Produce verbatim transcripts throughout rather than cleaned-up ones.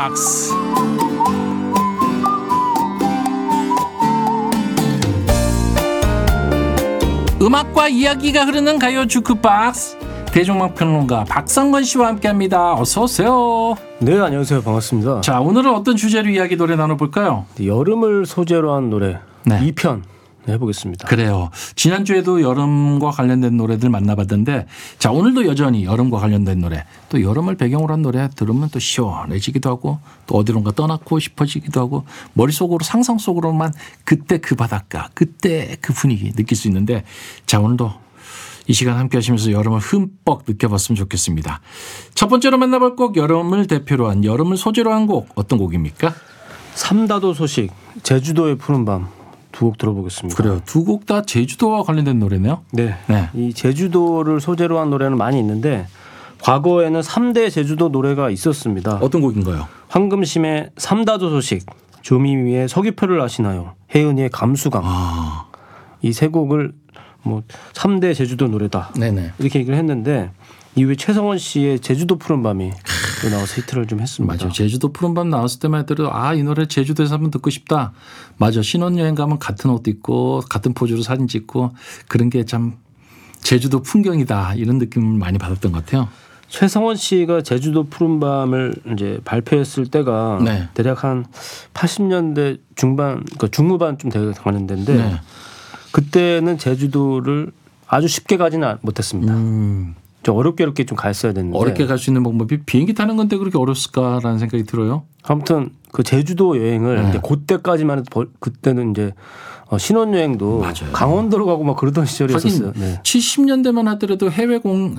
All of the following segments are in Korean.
주크박스. 음악과 이야기가 흐르는 가요 주크박스. 대중음악 평론가 박성건 씨와 함께합니다. 어서 오세요. 네, 안녕하세요. 반갑습니다. 자, 오늘은 어떤 주제로 이야기 노래 나눠볼까요? 여름을 소재로 한 노래 네. 이 편 해보겠습니다. 그래요. 지난주에도 여름과 관련된 노래들 만나봤던데, 자, 오늘도 여전히 여름과 관련된 노래, 또 여름을 배경으로 한 노래 들으면 또 시원해지기도 하고 또 어디론가 떠나고 싶어지기도 하고 머릿속으로 상상 속으로만 그때 그 바닷가, 그때 그 분위기 느낄 수 있는데, 자, 오늘도 이 시간 함께 하시면서 여름을 흠뻑 느껴봤으면 좋겠습니다. 첫 번째로 만나볼 곡, 여름을 대표로 한, 여름을 소재로 한 곡, 어떤 곡입니까? 삼다도 소식, 제주도의 푸른밤 두 곡 들어보겠습니다. 그래요. 두 곡 다 제주도와 관련된 노래네요. 네. 네. 이 제주도를 소재로 한 노래는 많이 있는데 과거에는 삼 대 제주도 노래가 있었습니다. 어떤 곡인가요? 황금심의 삼다도 소식, 조미미의 서귀포를 아시나요, 혜은이의 감수강. 아. 이 세 곡을 뭐 삼 대 제주도 노래다. 네네. 이렇게 얘기를 했는데 이후에 최성원 씨의 제주도 푸른밤이 또 나와서 히트를 좀 했습니다. 맞아요. 제주도 푸른밤 나왔을 때만 해도 아, 이 노래 제주도에서 한번 듣고 싶다. 맞아. 신혼여행 가면 같은 옷 입고 같은 포즈로 사진 찍고 그런 게 참 제주도 풍경이다. 이런 느낌을 많이 받았던 것 같아요. 최성원 씨가 제주도 푸른밤을 이제 발표했을 때가 네. 대략 한 팔십 년대 중반, 그러니까 중후반 좀 되는 데인데 네. 그때는 제주도를 아주 쉽게 가지는 못했습니다. 음. 좀 어렵게 어렵게 좀 갔어야 됐는데 어렵게 갈 수 있는 방법이 비행기 타는 건데 그렇게 어렵을까라는 생각이 들어요. 아무튼 그 제주도 여행을 네. 이제 그때까지만 해도 그때는 이제 신혼여행도 맞아요. 강원도로 가고 막 그러던 시절이었어요. 네. 칠십 년대만 하더라도 해외 공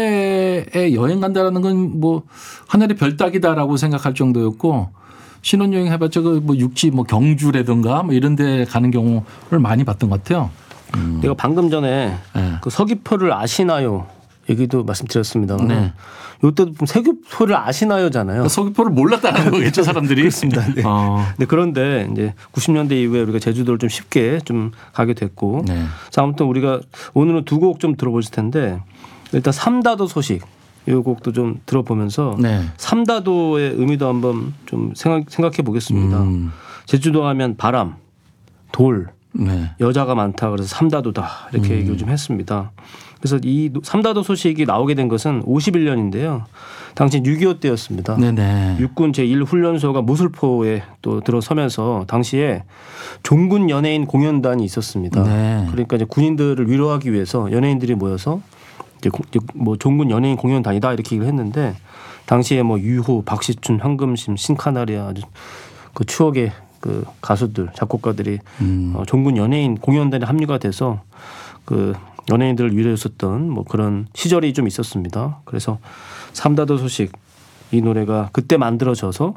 해외에 여행 간다라는 건 뭐 하늘의 별 따기다라고 생각할 정도였고 신혼여행 해봤자 그 뭐 육지 뭐 경주라든가 뭐 이런 데 가는 경우를 많이 봤던 것 같아요. 음. 내가 방금 전에 네. 그 서귀포를 아시나요? 얘기도 말씀드렸습니다만 네. 이때도 서귀포를 아시나요잖아요. 서귀포를 몰랐다는 거겠죠, 사람들이. 그렇습니다. 네. 어. 네, 그런데 이제 구십 년대 이후에 우리가 제주도를 좀 쉽게 좀 가게 됐고, 네. 자, 아무튼 우리가 오늘은 두 곡 좀 들어보실 텐데 일단 삼다도 소식 이 곡도 좀 들어보면서 네. 삼다도의 의미도 한번 좀 생각, 생각해 보겠습니다. 음. 제주도 하면 바람, 돌, 네. 여자가 많다 그래서 삼다도다 이렇게 음. 얘기를 좀 했습니다. 그래서 이 삼다도 소식이 나오게 된 것은 오십일 년인데요. 당시 육이오 때였습니다. 네네. 육군 제일 훈련소가 모슬포에 또 들어서면서 당시에 종군 연예인 공연단이 있었습니다. 네. 그러니까 이제 군인들을 위로하기 위해서 연예인들이 모여서 이제 뭐 종군 연예인 공연단이다 이렇게 얘기를 했는데 당시에 뭐 유호, 박시춘, 황금심, 신카나리아 아주 그 추억의 그 가수들, 작곡가들이 음. 어, 종군 연예인 공연단에 합류가 돼서 그 연예인들을 위로했었던 뭐 그런 시절이 좀 있었습니다. 그래서 삼다도 소식 이 노래가 그때 만들어져서